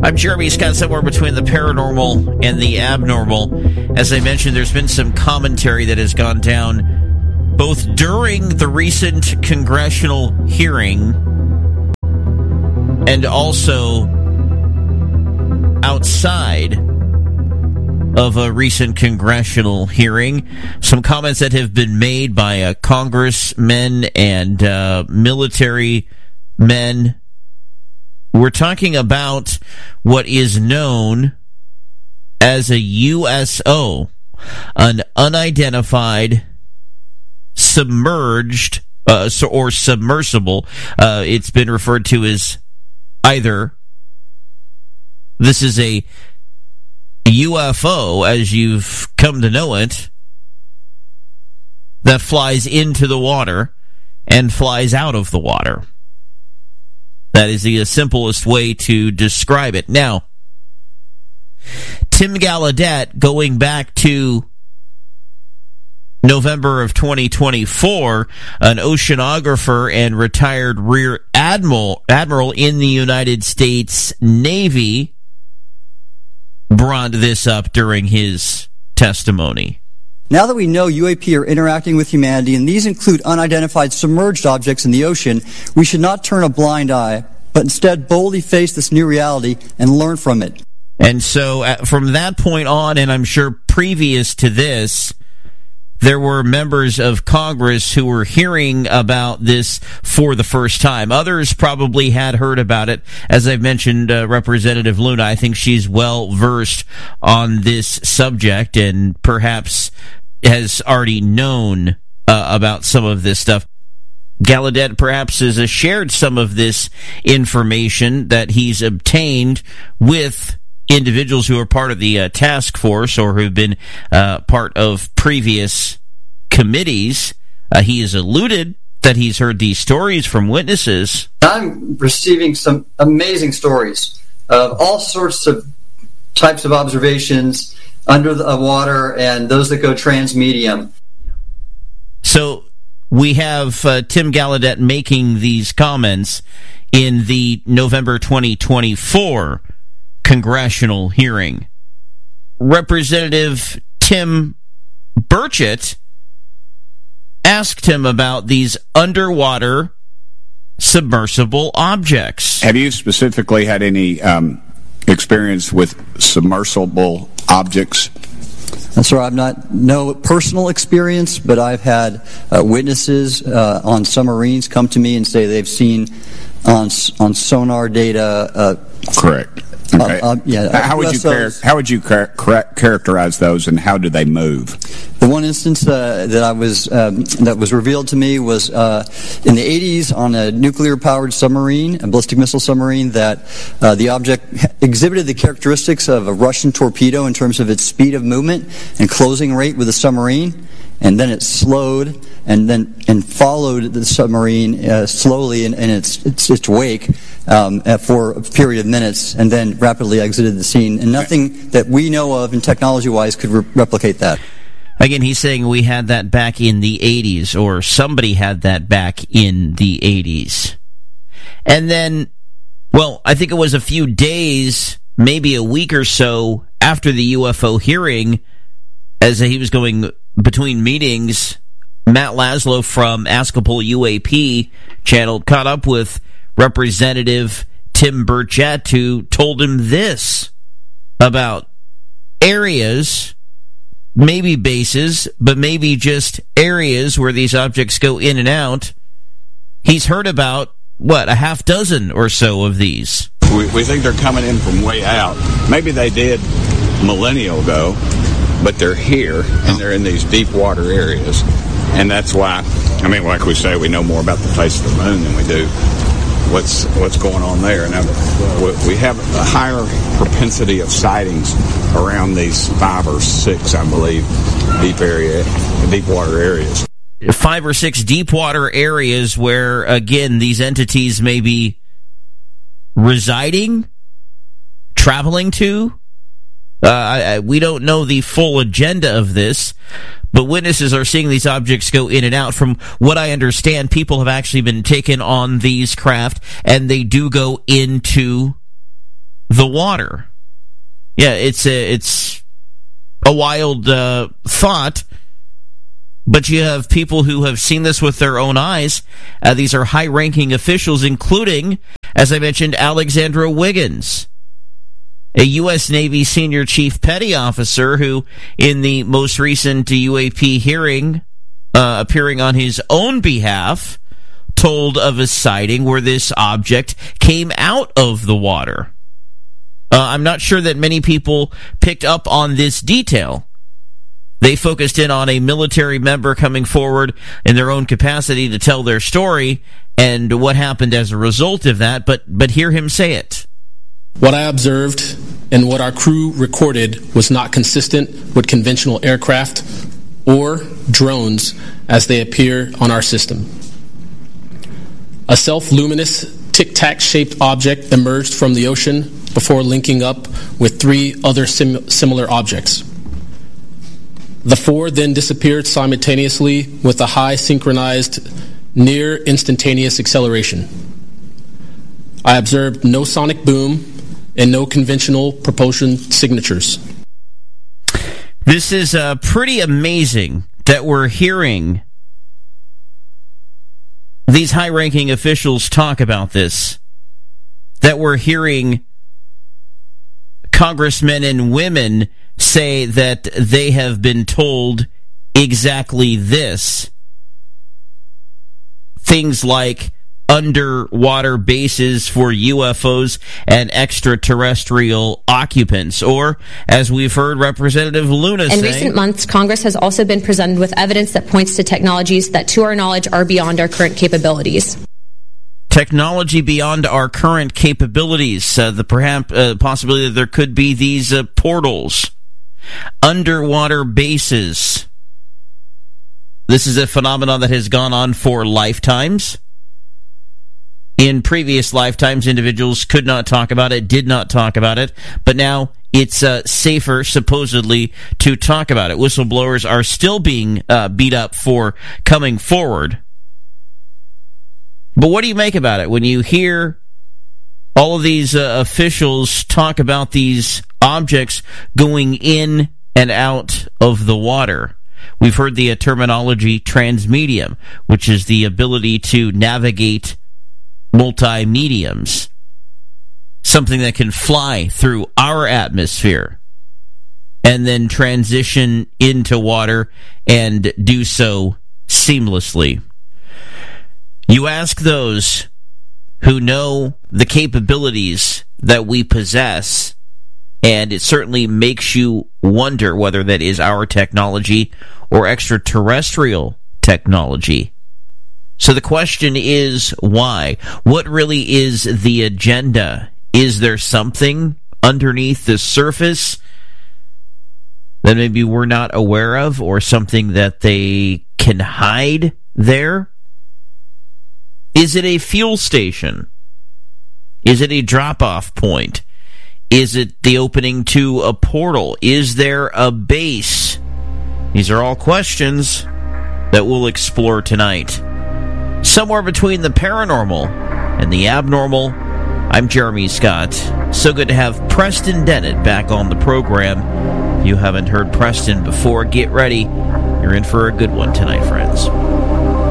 I'm Jeremy Scott, somewhere between the paranormal and the abnormal. As I mentioned, there's been some commentary that has gone down both during the recent congressional hearing and also outside of a recent congressional hearing. Some comments that have been made by congressmen and military men. We're talking about what is known as a USO, an unidentified submerged or submersible. It's been referred to as either this is a UFO, as you've come to know it, that flies into the water and flies out of the water. That is the simplest way to describe it. Now, Tim Gallaudet, going back to November of 2024, an oceanographer and retired rear admiral in the United States Navy, brought this up during his testimony. Now that we know UAP are interacting with humanity, and these include unidentified submerged objects in the ocean, we should not turn a blind eye, but instead boldly face this new reality and learn from it. And so from that point on, and I'm sure previous to this, there were members of Congress who were hearing about this for the first time. Others probably had heard about it. As I've mentioned, Representative Luna, I think she's well versed on this subject and perhaps has already known about some of this stuff. Gallaudet perhaps has shared some of this information that he's obtained with individuals who are part of the task force or who've been part of previous committees. He has alluded that he's heard these stories from witnesses. I'm receiving some amazing stories of all sorts of types of observations under the water and those that go transmedium. So we have Tim Gallaudet making these comments in the November 2024 congressional hearing. Representative Tim Burchett asked him about these underwater submersible objects. Have you specifically had any experience with submersible objects? So I've no personal experience, but I've had witnesses on submarines come to me and say they've seen on sonar data. Correct. Okay. How would you characterize those, and how do they move? The one instance that was revealed to me was in the 80s on a nuclear-powered submarine, a ballistic missile submarine, that the object exhibited the characteristics of a Russian torpedo in terms of its speed of movement and closing rate with the submarine. And then it slowed and followed the submarine slowly in its wake for a period of minutes, and then rapidly exited the scene. And nothing that we know of, and technology-wise, could replicate that. Again, he's saying we had that back in the 80s, or somebody had that back in the 80s. And then, well, I think it was a few days, maybe a week or so after the UFO hearing, as he was going between meetings, Matt Laszlo from Askapol UAP channel caught up with Representative Tim Burchett, who told him this about areas, maybe bases, but maybe just areas where these objects go in and out. He's heard about, a half dozen or so of these. We think they're coming in from way out. Maybe they did millennia ago, but they're here, and they're in these deep water areas. And that's why, like we say, we know more about the face of the moon than we do what's going on there. Now, we have a higher propensity of sightings around these 5 or 6, I believe, deep water areas. 5 or 6 deep water areas where, again, these entities may be residing, traveling to. We don't know the full agenda of this, but witnesses are seeing these objects go in and out. From what I understand, people have actually been taken on these craft, and they do go into the water. Yeah, it's a wild thought, but you have people who have seen this with their own eyes. These are high-ranking officials, including, as I mentioned, Alexandra Wiggins, a U.S. Navy senior chief petty officer who, in the most recent UAP hearing, appearing on his own behalf, told of a sighting where this object came out of the water. I'm not sure that many people picked up on this detail. They focused in on a military member coming forward in their own capacity to tell their story and what happened as a result of that, but hear him say it. What I observed and what our crew recorded was not consistent with conventional aircraft or drones as they appear on our system. A self-luminous tic-tac-shaped object emerged from the ocean before linking up with 3 other similar objects. The 4 then disappeared simultaneously with a high synchronized, near instantaneous acceleration. I observed no sonic boom and no conventional propulsion signatures. This is pretty amazing that we're hearing these high-ranking officials talk about this, that we're hearing congressmen and women say that they have been told exactly this. Things like underwater bases for UFOs and extraterrestrial occupants. Or, as we've heard Representative Luna say... In recent months, Congress has also been presented with evidence that points to technologies that, to our knowledge, are beyond our current capabilities. Technology beyond our current capabilities. The possibility that there could be these portals. Underwater bases. This is a phenomenon that has gone on for lifetimes. In previous lifetimes, individuals could not talk about it, did not talk about it, but now it's safer, supposedly, to talk about it. Whistleblowers are still being beat up for coming forward. But what do you make about it when you hear all of these officials talk about these objects going in and out of the water? We've heard the terminology transmedium, which is the ability to navigate multi-mediums, something that can fly through our atmosphere and then transition into water and do so seamlessly. You ask those who know the capabilities that we possess, and it certainly makes you wonder whether that is our technology or extraterrestrial technology. So the question is, why? What really is the agenda? Is there something underneath the surface that maybe we're not aware of, or something that they can hide there? Is it a fuel station? Is it a drop-off point? Is it the opening to a portal? Is there a base? These are all questions that we'll explore tonight. Somewhere between the paranormal and the abnormal, I'm Jeremy Scott. So good to have Preston Dennett back on the program. If you haven't heard Preston before, get ready. You're in for a good one tonight, friends.